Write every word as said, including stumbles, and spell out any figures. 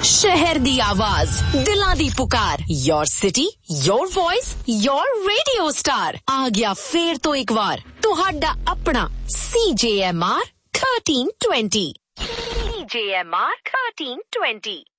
शहर दी आवाज, दिलां दी पुकार, your city, your voice, your radio star. आ गया फेर तो एक बार तुहाडा अपना C J M R thirteen twenty। C J M R thirteen twenty।